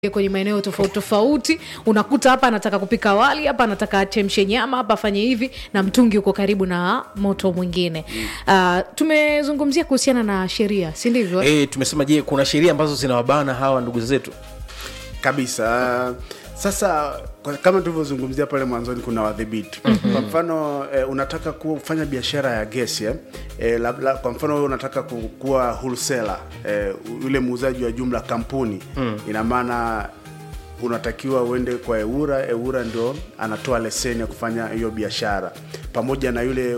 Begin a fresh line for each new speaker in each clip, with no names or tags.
kwenye maeneo tofauti tofauti, unakuta hapa anataka kupika wali, hapa anataka achemshe nyama, hapa afanye hivi, na mtungi uko karibu na moto mwingine. Tumezungumzia kuhusiana na sheria, si ndivyo?
Tumesema je, kuna sheria ambazo zinawabana hawa ndugu zetu?
Kabisa. Sasa kama tulivyozungumzia pale mwanzoni, kuna wadhibiti. Kwa mfano unataka kufanya biashara ya gesi kwa mfano wewe unataka kuwa wholesaler, yule muuzaji wa jumla kampuni, ina maana unatakiwa uende kwa EWURA ndio anatoa leseni ya kufanya hiyo biashara, pamoja na yule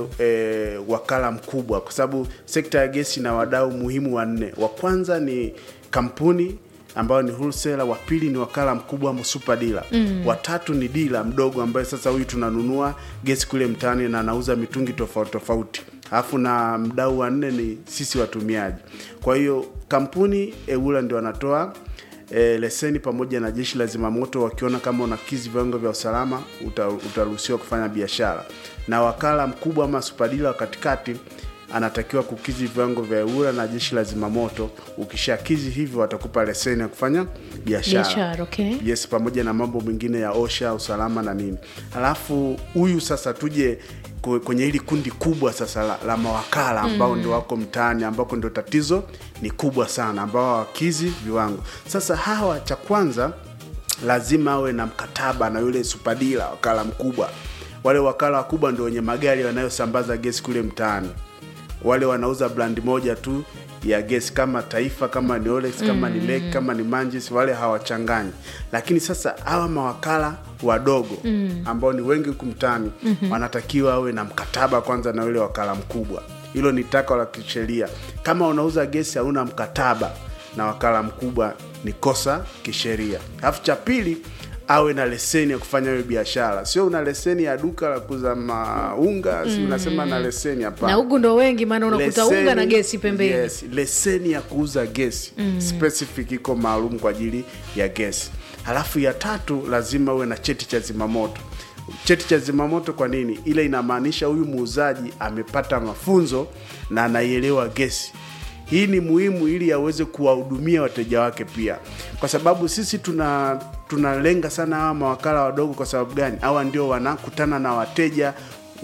wakala mkubwa, kwa sababu sekta ya gesi na wadau muhimu wanne. Wa kwanza ni kampuni ambao ni wholesaler, wa pili ni wakala mkubwa ama super dealer, wa tatu ni dealer mdogo ambaye sasa huyu tunanunua gesi kule mtaani na anauza mitungi tofauti tofauti, alafu na mdau wa nne ni sisi watumiaji. Kwa hiyo kampuni EWURA ndio anatoa leseni pamoja na jeshi la zimamoto, wakiona kama unakizi viwango vya usalama utaruhusiwa kufanya biashara, na wakala mkubwa ama super dealer katikati anatakiwa kukizi viwango vya EWURA na jeshi la zimamoto. Ukishakizi hivyo watakupa leseni ya kufanya biashara.
Okay.
Yes, pamoja na mambo mengine ya OSHA, usalama na nini. Alafu huyu sasa tuje kwenye hili kundi kubwa sasa la mawakala ambao ndio wako mtaani, ambako ndio tatizo ni kubwa sana, ambao hawakizi viwango. Sasa hawa, cha kwanza lazima awe na mkataba na yule super dealer, wakala mkubwa. Wale wakala wakubwa ndio wenye magari wanayosambaza gesi kule mtaani. Wale wanauza brand moja tu ya gesi, kama Taifa, kama ni Olex, kama ni Lake, kama ni Manjis, wale hawachanganyi. Lakini sasa hawa mawakala wadogo ambao ni wengi huku mtaani, wanatakiwa awe na mkataba kwanza na yule wakala mkubwa. Hilo ni takwa la kisheria. Kama unauza gesi hauna mkataba na wakala mkubwa, ni kosa kisheria. Alafu cha pili, awe na leseni ya kufanya hiyo biashara. Sio una leseni ya duka la kuuza maunga, si unasema na leseni hapa.
Na huko ndo wengi, maana unakuta unga na gesi pembeni.
Yes, leseni ya kuuza gesi specific, iko maalum kwa ajili ya gesi. Halafu ya tatu, lazima uwe na cheti cha zimamoto. Cheti cha zimamoto kwa nini? Ile inamaanisha huyu muuzaji amepata mafunzo na anaielewa gesi. Hii ni muhimu ili aweze kuwahudumia wateja wake pia. Kwa sababu sisi tunalenga sana hawa mawakala wadogo. Kwa sababu gani? Hawa ndio wanakutana na wateja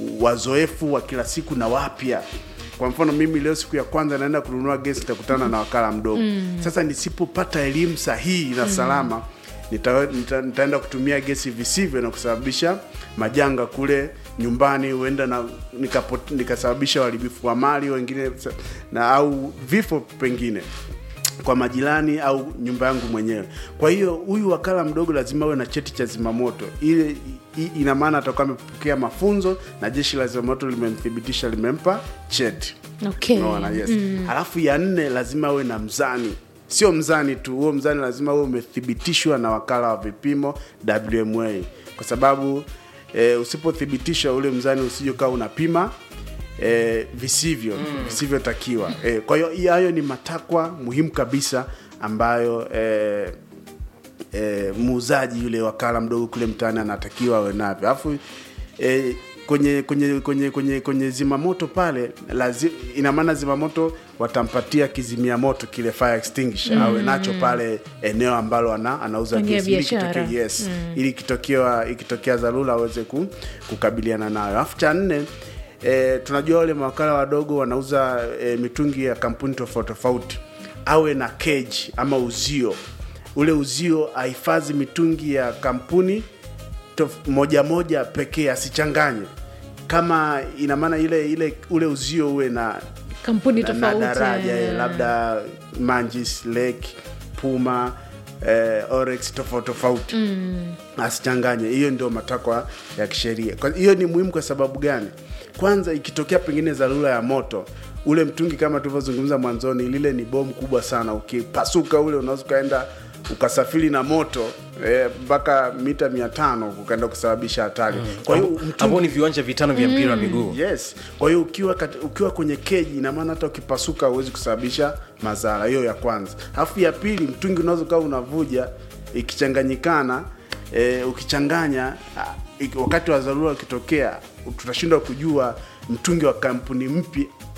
wazoefu wa kila siku na wapya. Kwa mfano mimi leo siku ya kwanza naenda kununua gesi, nitakutana na wakala mdogo. Sasa nisipopata elimu sahihi na salama, nitaenda kutumia gesi visivyo na kusababisha majanga kule nyumbani, huenda na nikasababisha uharibifu wa mali wengine na au vifo pengine kwa majirani au nyumba yangu mwenyewe. Kwa hiyo huyu wakala mdogo lazima awe na cheti cha zimamoto. Ile ina maana atakuwa amepokea mafunzo na jeshi la zimamoto limemthibitisha, limempa cheti.
Okay.
Unaona, yes. Alafu ya nne, lazima awe na mzani. Sio mzani tu, huo mzani lazima uwe umethibitishwa na wakala wa vipimo WMA. Kwa sababu usipothibitisha ule mzani, usije kama unapima visivyotakiwa. Kwa hiyo hayo ni matakwa muhimu kabisa ambayo muuzaji yule wakala mdogo kule mtaani anatakiwa awe navyo. Alafu kwenye zimamoto pale, ina maana zimamoto watampatia kizimia moto, kile fire extinguisher, awe nacho pale eneo ambalo anauza gesi, ili ikitokea dharura aweze kukabiliana nayo. Alafu cha nne, tunajua wale mawakala wadogo wanauza mitungi ya kampuni tofauti tofauti. Awe na cage ama uzio. Ule uzio ahifadhi mitungi ya kampuni moja pekee, asichanganye. Kama ina maana ule uzio uwe na
kampuni tofauti,
na daraja, labda Manjis, Lake, Puma, Orex tofauti. Asichanganye. Hiyo ndio matakwa ya kisheria. Hiyo ni muhimu kwa sababu gani? Kwanza, ikitokea pengine dharura ya moto, ule mtungi kama tulivyozungumza mwanzoni, lile ni bomu kubwa sana. Ukipasuka ule, unaweza kaenda ukasafiri na moto mpaka mita 500 ukaenda kusababisha hatari. Kwa hiyo
hapo ni viwanja vitano vya mpira wa miguu.
Yes. Kwa hiyo ukiwa kwenye keji, ina maana hata ukipasuka huwezi kusababisha madhara. Hiyo ya kwanza. Alafu ya pili, mtungi unaweza kuwa unavuja, ikichanganyikana, ukichanganya, wakati wa dharura ukitokea, tutashindwa kujua mtungi wa kampuni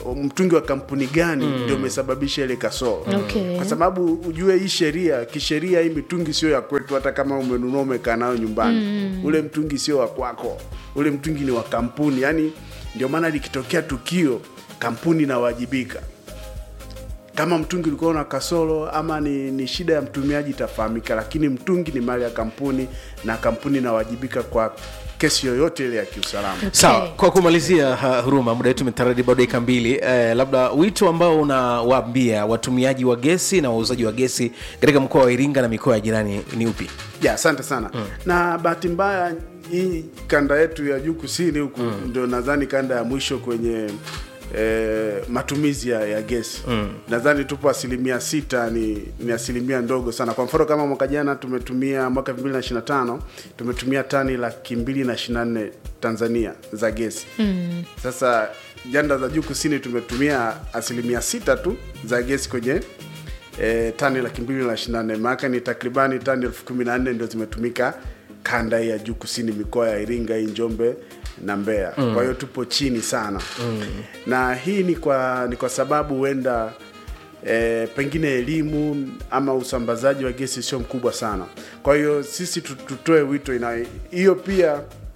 mtungi wa kampuni gani ndio umesababisha ile kasoro.
Okay.
Kwa sababu ujue hii kisheria hii mitungi sio ya kwetu, hata kama umenunua umekaa nayo nyumbani. Ule mtungi sio wa kwako, ule mtungi ni wa kampuni. Yani ndio maana likitokea tukio kampuni inawajibika. Kama mtungi ulikuwa na kasoro ama ni shida ya mtumiaji itafahamika, lakini mtungi ni mali ya kampuni na kampuni inawajibika kwa kesi yoyote ile ya kiusalama.
Okay.
Sawa, kwa kumalizia Huruma, muda wetu umetaradi bado dakika 2. Labda wito ambao unawaambia watumiaji wa gesi na wauzaji wa gesi katika mkoa wa Iringa na mikoa ya jirani ni upi?
Ya, asante sana. Na bahati mbaya hii kanda yetu ya juu kusini huku ndio nadhani kanda ya mwisho kwenye matumizi ya gesi. Nadhani tupo 6%, ni asilimia ndogo sana. Kwa mfano kama mwaka 2025 tumetumia tani 224,000 Tanzania za gesi. Sasa janda za juu kusini tumetumia 6% tu za gesi kwenye tani 224,000. Maana ni takribani tani 14,000 ndio zimetumika kanda ya juu kusini, mikoa ya Iringa, Njombe na Mbeya. Kwa hiyo tupo chini sana. Na hii ni kwa sababu huenda pengine elimu ama usambazaji wa gesi sio mkubwa sana. Kwa hiyo sisi tutoe wito hiyo pia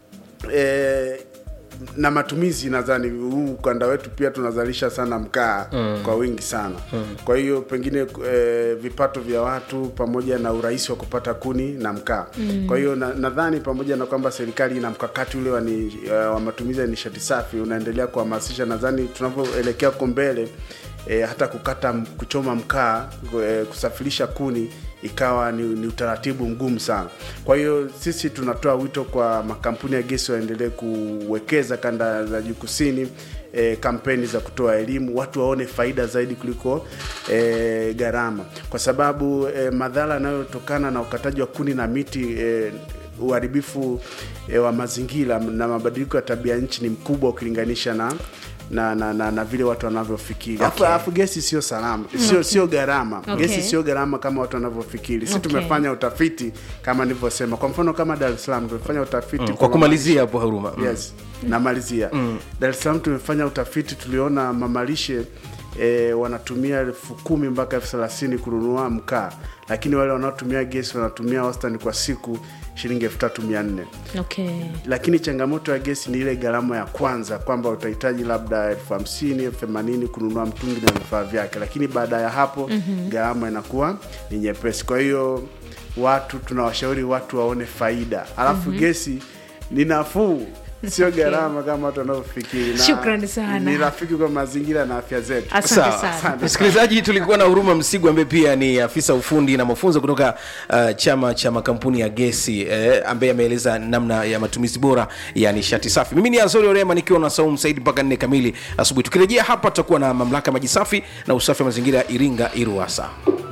na matumizi. Nadhani huu ukanda wetu pia tunazalisha sana mkaa kwa wingi sana. Kwa hiyo pengine vipato vya watu pamoja na urahisi wa kupata kuni na mkaa. Kwa hiyo nadhani pamoja na kwamba serikali ina mkakati ule wa matumizi ya nishati safi unaendelea kuhamasisha, nadhani tunavyoelekea kwa mbele hata kuchoma mkaa, kusafirisha kuni ikawa ni utaratibu mgumu sana. Kwa hiyo sisi tunatoa wito kwa makampuni ya gesi waendelee kuwekeza kanda za juu kusini, kampeni za kutoa elimu, watu waone faida zaidi kuliko gharama, kwa sababu madhara yanayotokana na ukataji wa kuni na miti, uharibifu wa mazingira na mabadiliko ya tabia nchi ni mkubwa ukilinganisha na vile watu wanavyofikiri. Alafu gesi sio salama, sio gharama. Gesi sio gharama kama watu wanavyofikiri. Sisi tumefanya utafiti kama nilivyosema. Kwa mfano kama Dar es Salaam tumefanya utafiti
kwa kumalizia hapo Huruma.
Yes. Namalizia. Dar es Salaam tumefanya utafiti, tuliona mamalishe wanatumia 10,000 mpaka 30,000 kununua mkaa, lakini wale wanaotumia gesi wanatumia wastani kwa siku shilingi 3,400.
Okay.
Lakini changamoto ya gesi ni ile gharama ya kwanza, kwamba utahitaji labda 50,000, 80,000 kununua mtungi na vifaa vyake, lakini baada ya hapo gharama inakuwa ni nyepesi. Kwa hiyo tunawashauri watu waone faida. Alafu gesi ni nafuu, sio gharama kama watu wanavyofikiri.
Shukrani sana.
Ni rafiki kwa mazingira na afya zetu.
Asante sana.
Msikilizaji, tulikuwa na Huruma Msigwa ambaye pia ni afisa ufundi na mafunzo kutoka chama cha makampuni ya gesi, ambaye ameeleza namna ya matumizi bora ya nishati safi. Mimi ni Azori Orema nikiwa na Saumu Said mpaka 4 kamili asubuhi. Tukirejea hapa tutakuwa na mamlaka maji safi na usafi wa mazingira ya Iringa Iruwasa.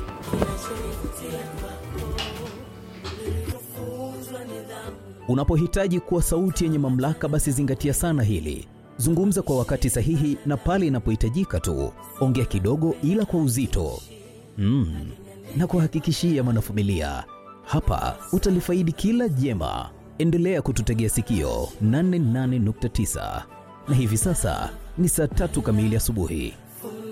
Unapohitaji kuwa sauti yenye mamlaka, basi zingatia sana hili. Zungumza kwa wakati sahihi na pale inapohitajika tu. Ongea kidogo ila kwa uzito. Na kuhakikishia mwanafamilia, hapa utalifaidi kila jema. Endelea kututegea sikio 88.9. Na hivi sasa ni saa 3 kamili asubuhi.